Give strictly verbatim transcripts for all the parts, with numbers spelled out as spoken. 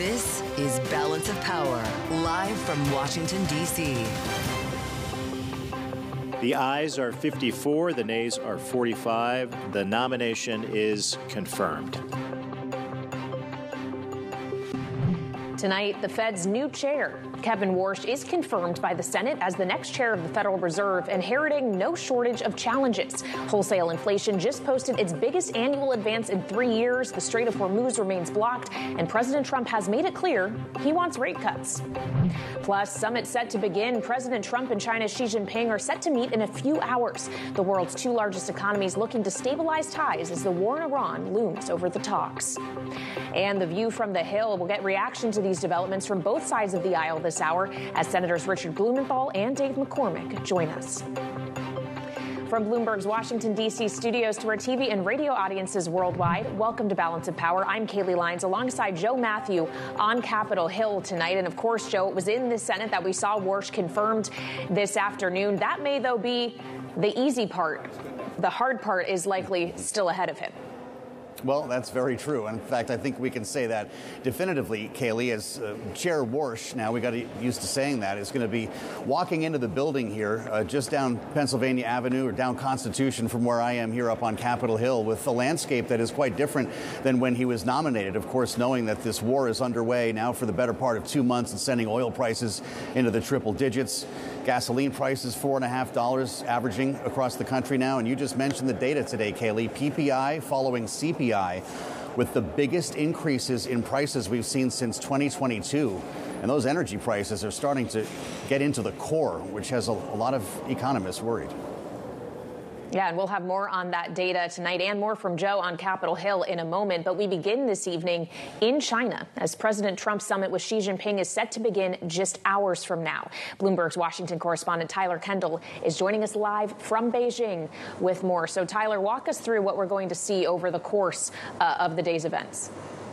This is Balance of Power, live from Washington, D C The ayes are fifty-four, the nays are forty-five. The nomination is confirmed. Tonight, the Fed's new chair, Kevin Warsh, is confirmed by the Senate as the next chair of the Federal Reserve, inheriting no shortage of challenges. Wholesale inflation just posted its biggest annual advance in three years. The Strait of Hormuz remains blocked, and President Trump has made it clear he wants rate cuts. Plus, summit set to begin. President Trump and China's Xi Jinping are set to meet in a few hours. The world's two largest economies looking to stabilize ties as the war in Iran looms over the talks. And The View from the Hill will get reaction to these developments from both sides of the aisle this hour as Senators Richard Blumenthal and Dave McCormick join us. From Bloomberg's Washington, D C studios to our T V and radio audiences worldwide, welcome to Balance of Power. I'm Kaylee Lyons alongside Joe Matthew on Capitol Hill tonight. And of course, Joe, it was in the Senate that we saw Warsh confirmed this afternoon. That may, though, be the easy part. The hard part is likely still ahead of him. Well, that's very true. In fact, I think we can say that definitively, Kaylee, as uh, Chair Warsh, now we got used to saying that, is going to be walking into the building here uh, just down Pennsylvania Avenue or down Constitution from where I am here up on Capitol Hill with a landscape that is quite different than when he was nominated. Of course, knowing that this war is underway now for the better part of two months and sending oil prices into the triple digits. Gasoline prices four and a half dollars averaging across the country now. And you just mentioned the data today, Kaylee. P P I following C P I with the biggest increases in prices we've seen since twenty twenty-two. And those energy prices are starting to get into the core, which has a, a lot of economists worried. Yeah, and we'll have more on that data tonight and more from Joe on Capitol Hill in a moment. But we begin this evening in China as President Trump's summit with Xi Jinping is set to begin just hours from now. Bloomberg's Washington correspondent Tyler Kendall is joining us live from Beijing with more. So, Tyler, walk us through what we're going to see over the course uh, of the day's events.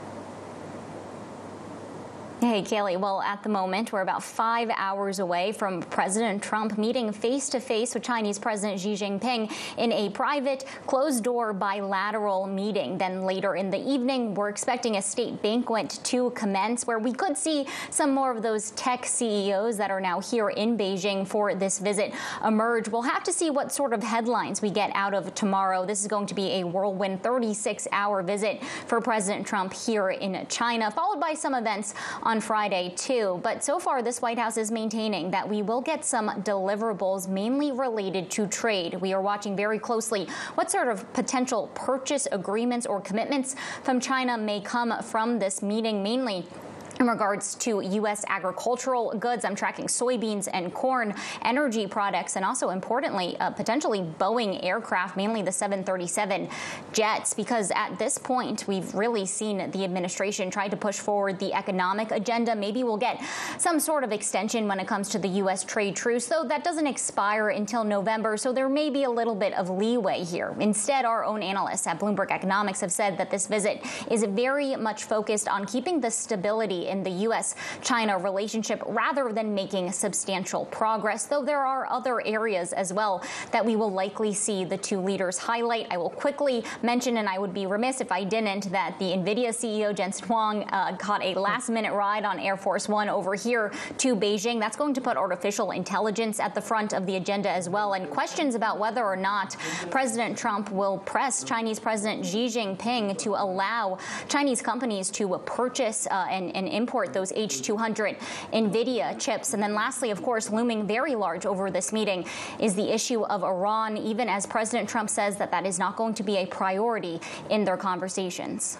Hey, Kaylee. Well, at the moment, we're about five hours away from President Trump meeting face-to-face with Chinese President Xi Jinping in a private, closed-door bilateral meeting. Then later in the evening, we're expecting a state banquet to commence where we could see some more of those tech C E Os that are now here in Beijing for this visit emerge. We'll have to see what sort of headlines we get out of tomorrow. This is going to be a whirlwind thirty-six hour visit for President Trump here in China, followed by some events on on Friday, too. But so far, this White House is maintaining that we will get some deliverables mainly related to trade. We are watching very closely what sort of potential purchase agreements or commitments from China may come from this meeting, mainly in regards to U S agricultural goods. I'm tracking soybeans and corn, energy products, and also importantly, uh, potentially Boeing aircraft, mainly the seven thirty-seven jets, because at this point, we've really seen the administration try to push forward the economic agenda. Maybe we'll get some sort of extension when it comes to the U S trade truce, though that doesn't expire until November, so there may be a little bit of leeway here. Instead, our own analysts at Bloomberg Economics have said that this visit is very much focused on keeping the stability in the U S China relationship rather than making substantial progress, though there are other areas as well that we will likely see the two leaders highlight. I will quickly mention, and I would be remiss if I didn't, that the NVIDIA C E O Jensen Huang uh, caught a last-minute ride on Air Force One over here to Beijing. That's going to put artificial intelligence at the front of the agenda as well, and questions about whether or not President Trump will press Chinese President Xi Jinping to allow Chinese companies to purchase uh, and, and import those H two hundred NVIDIA chips. And then lastly, of course, looming very large over this meeting is the issue of Iran, even as President Trump says that that is not going to be a priority in their conversations.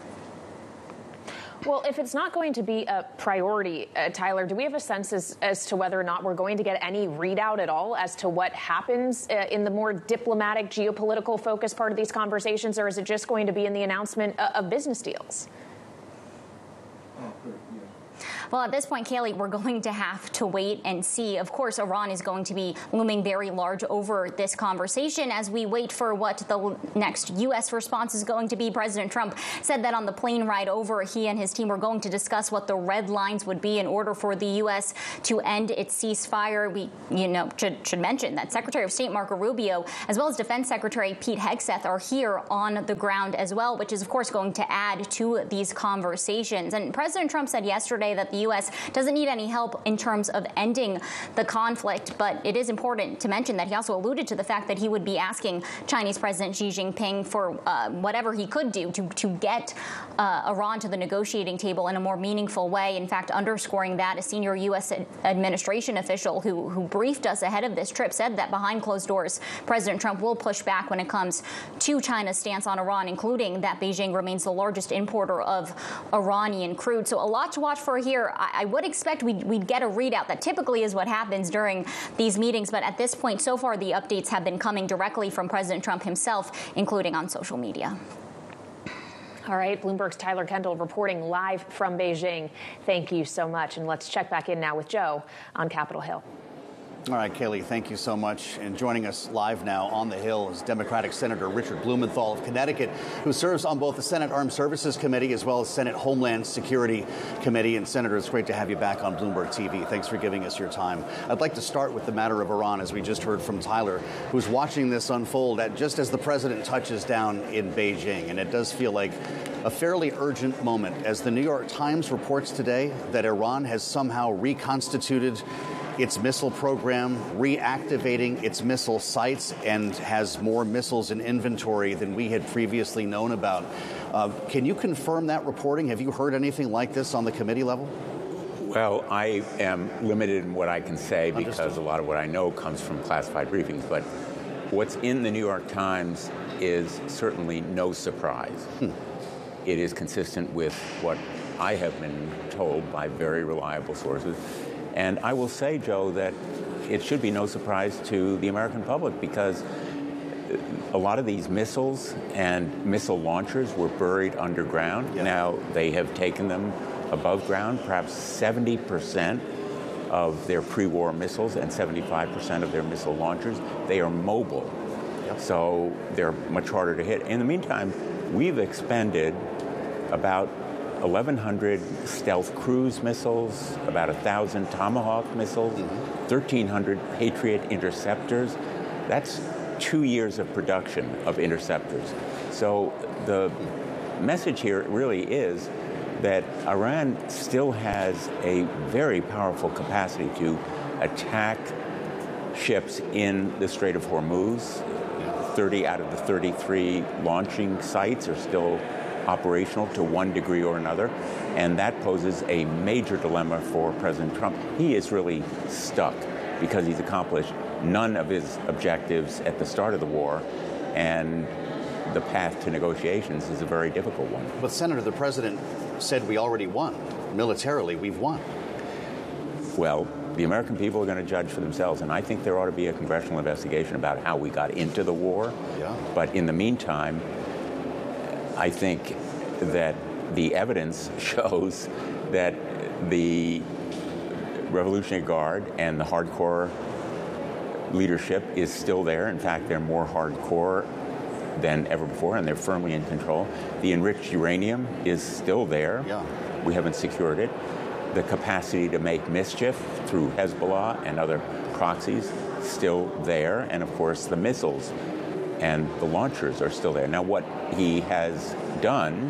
Well, if it's not going to be a priority, uh, Tyler, do we have a sense as, as to whether or not we're going to get any readout at all as to what happens uh, in the more diplomatic, geopolitical focus part of these conversations, or is it just going to be in the announcement uh, of business deals? Well, at this point, Kayleigh, we're going to have to wait and see. Of course, Iran is going to be looming very large over this conversation as we wait for what the next U S response is going to be. President Trump said that on the plane ride over, he and his team were going to discuss what the red lines would be in order for the U S to end its ceasefire. We, you know, should, should mention that Secretary of State Marco Rubio, as well as Defense Secretary Pete Hegseth, are here on the ground as well, which is, of course, going to add to these conversations. And President Trump said yesterday that the U S doesn't need any help in terms of ending the conflict, but it is important to mention that he also alluded to the fact that he would be asking Chinese President Xi Jinping for uh, whatever he could do to, to get uh, Iran to the negotiating table in a more meaningful way. In fact, underscoring that, a senior U S administration official who, who briefed us ahead of this trip said that behind closed doors, President Trump will push back when it comes to China's stance on Iran, including that Beijing remains the largest importer of Iranian crude. So a lot to watch for here. I, I would expect we'd, we'd get a readout. That typically is what happens during these meetings. But at this point, so far, the updates have been coming directly from President Trump himself, including on social media. All right, Bloomberg's Tyler Kendall reporting live from Beijing. Thank you so much. And let's check back in now with Joe on Capitol Hill. All right, Kayleigh, thank you so much. And joining us live now on the Hill is Democratic Senator Richard Blumenthal of Connecticut, who serves on both the Senate Armed Services Committee as well as Senate Homeland Security Committee. And Senator, it's great to have you back on Bloomberg T V. Thanks for giving us your time. I'd like to start with the matter of Iran, as we just heard from Tyler, who's watching this unfold at just as the president touches down in Beijing. And it does feel like a fairly urgent moment, as the New York Times reports today that Iran has somehow reconstituted its missile program, reactivating its missile sites, and has more missiles in inventory than we had previously known about. Uh, can you confirm that reporting? Have you heard anything like this on the committee level? Well, I am limited in what I can say because Understood. a lot of what I know comes from classified briefings. But what's in the New York Times is certainly no surprise. Hmm. It is consistent with what I have been told by very reliable sources. And I will say, Joe, that it should be no surprise to the American public because a lot of these missiles and missile launchers were buried underground. Yeah. Now they have taken them above ground. Perhaps seventy percent of their pre-war missiles and seventy-five percent of their missile launchers, they are mobile. Yep. So they're much harder to hit. In the meantime, we've expended about eleven hundred stealth cruise missiles, about one thousand Tomahawk missiles, mm-hmm. thirteen hundred Patriot interceptors. That's two years of production of interceptors. So the message here really is that Iran still has a very powerful capacity to attack ships in the Strait of Hormuz. thirty out of the thirty-three launching sites are still operational to one degree or another, and that poses a major dilemma for President Trump. He is really stuck because he's accomplished none of his objectives at the start of the war, and the path to negotiations is a very difficult one. But, Senator, the president said we already won. Militarily, we've won. Well, the American people are going to judge for themselves, and I think there ought to be a congressional investigation about how we got into the war. Yeah. But in the meantime, I think that the evidence shows that the Revolutionary Guard and the hardcore leadership is still there. In fact, they're more hardcore than ever before, and they're firmly in control. The enriched uranium is still there. Yeah. We haven't secured it. The capacity to make mischief through Hezbollah and other proxies still there. And, of course, the missiles and the launchers are still there. Now, what he has done,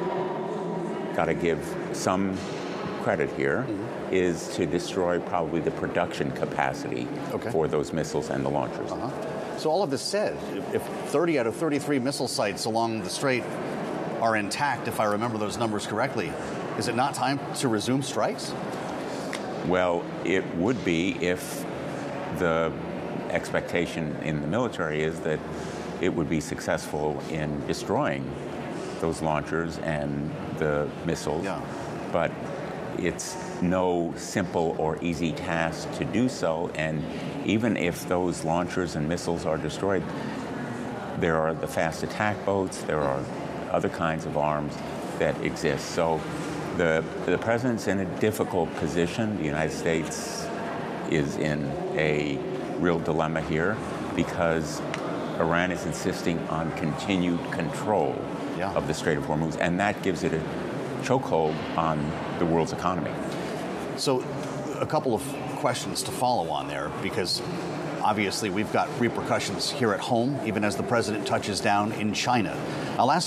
got to give some credit here, mm-hmm. is to destroy probably the production capacity okay. for those missiles and the launchers. Uh-huh. So all of this said, if thirty out of thirty-three missile sites along the strait are intact, if I remember those numbers correctly, is it not time to resume strikes? Well, it would be if the expectation in the military is that it would be successful in destroying those launchers and the missiles. Yeah. But it's no simple or easy task to do so. And even if those launchers and missiles are destroyed, there are the fast attack boats, there are other kinds of arms that exist. So The, the president's in a difficult position. The United States is in a real dilemma here because Iran is insisting on continued control yeah. of the Strait of Hormuz, and that gives it a chokehold on the world's economy. So a couple of questions to follow on there, because obviously we've got repercussions here at home, even as the president touches down in China. I'll ask